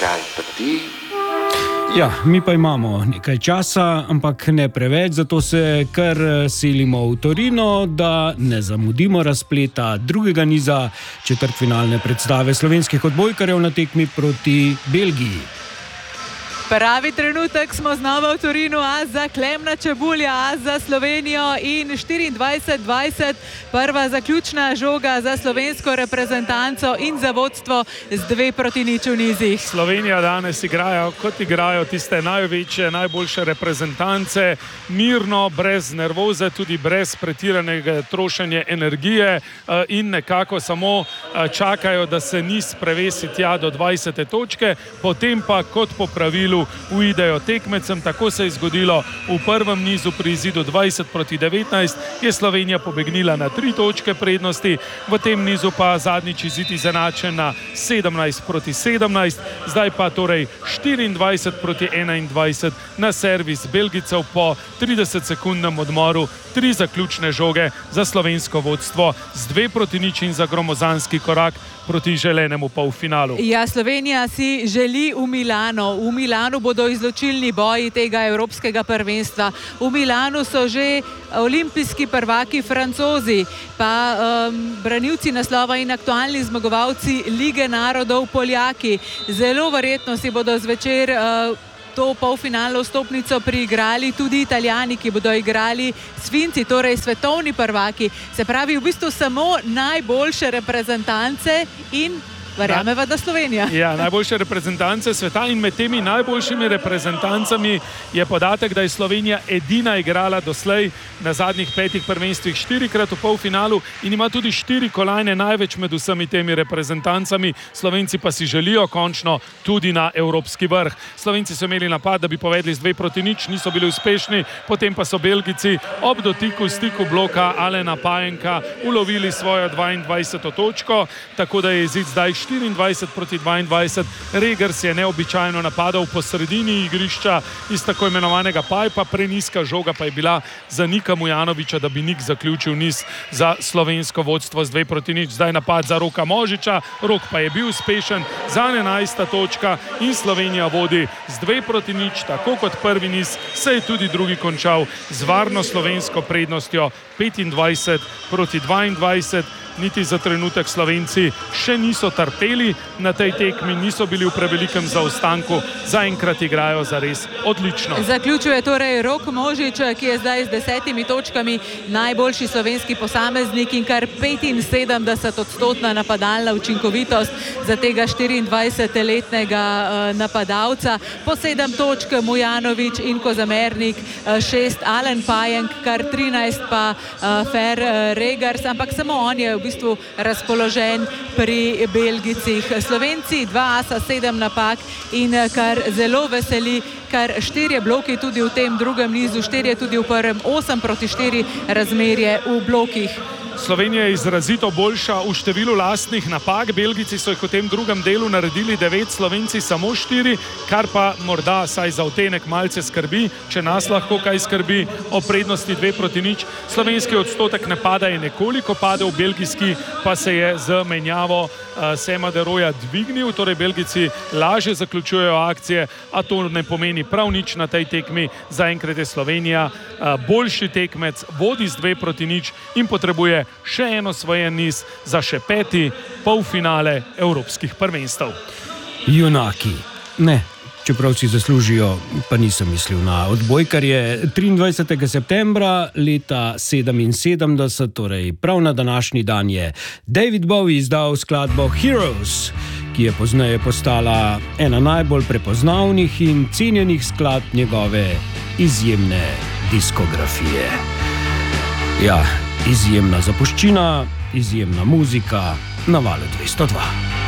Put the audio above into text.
Ja, mi pa imamo nekaj časa, ampak ne preveč, zato se kar selimo v Torino, da ne zamudimo razpleta drugega niza četrtfinalne predstave slovenskih odbojkarjev na tekmi proti Belgiji. Pravi trenutek smo znova v Torinu, a za Klemna Čebulja, a za Slovenijo in 24-20, prva zaključna žoga za slovensko reprezentanco in za vodstvo z 2-0 v nizih. Slovenija danes igrajo, kot igrajo tiste največje, najboljše reprezentance, mirno, brez nervoze, tudi brez pretiranega trošenja energije in nekako samo čakajo, da se niz prevesi tja do 20. točke, potem pa kot po pravilu uidejo tekmecem. Tako se je zgodilo v prvem nizu pri izidu 20-19, je Slovenija pobegnila na 3 točke prednosti, v tem nizu pa zadnjič izid izenačen na 17-17, zdaj pa torej 24-21 na servis Belgijcev po 30-sekundnem odmoru, 3 zaključne žoge za slovensko vodstvo z 2-0 in za gromozanski korak proti želenemu polfinalu. Ja, Slovenija si želi v Milano. V Milanu bodo izločilni boji tega evropskega prvenstva. V Milanu so že olimpijski prvaki Francozi, pa branilci naslova in aktualni zmagovalci Lige narodov Poljaki. Zelo verjetno si bodo zvečer to polfinalno vstopnico priigrali tudi Italijani, ki bodo igrali s Finci, torej svetovni prvaki. Se pravi, v bistvu samo najboljše reprezentance in verjameva, da Slovenija. Ja, najboljše reprezentance sveta in med temi najboljšimi reprezentancami je podatek, da je Slovenija edina igrala doslej na zadnjih 5 prvenstvih 4-krat v polfinalu in ima tudi 4 kolajne, največ med vsemi temi reprezentancami. Slovenci pa si želijo končno tudi na evropski vrh. Slovenci so imeli napad, da bi povedli z 2-0, niso bili uspešni, potem pa so Belgijci ob dotiku stiku bloka Alena Pajenka ulovili svojo 22. točko, tako da je izid zdaj 24-22. Regers je neobičajno napadal po sredini igrišča iz tako imenovanega pajpa, preniska žoga pa je bila za Nika Mujanovića, da bi Nik zaključil niz za slovensko vodstvo z 2-0. Zdaj napad za Roka Možiča, Rok pa je bil uspešen za 11. točka in Slovenija vodi z 2-0, tako kot prvi niz, se je tudi drugi končal z varno slovensko prednostjo 25-22. Niti za trenutek Slovenci še niso trpeli na tej tekmi, niso bili v prevelikem zaostanku, zaenkrat igrajo zares odlično. Zaključuje torej Rok Možič, ki je zdaj z 10 točkami najboljši slovenski posameznik in kar 75% napadalna učinkovitost za tega 24-letnega napadalca. Po 7 točk Mujanović in Kozamernik, 6 Alen Pajenk, kar 13 pa Fer Regers, ampak samo on je v bistvu razpoložen pri Belgijcih. Slovenci 2 asa, 7 napak in kar zelo veseli, kar 4 bloki tudi v tem drugem nizu, 4 tudi v prvem, 8-4 razmerje v blokih. Slovenija je izrazito boljša v številu lastnih napak, Belgijci so jih v tem drugem delu naredili 9, Slovenci samo 4, kar pa morda saj za utenek malce skrbi, če nas lahko kaj skrbi o prednosti 2-0. Slovenski odstotek napada je nekoliko padel, belgijski pa se je z menjavo Sema Deroja dvignil, torej Belgijci lažje zaključujejo akcije, a to ne pomeni prav nič na tej tekmi. Zaenkrat je Slovenija boljši tekmec, vodi z 2-0 in potrebuje še en osvojen niz za še 5. polfinale evropskih prvenstev. Junaki. Ne, čeprav si zaslužijo, pa nisem mislil na odbojkarje. 23. septembra leta 1977, torej prav na današnji dan, je David Bowie izdal skladbo Heroes, ki je pozneje postala ena najbolj prepoznavnih in cenjenih skladb njegove izjemne diskografije. Ja, izjemna zapuščina, izjemna muzika na Valu 202.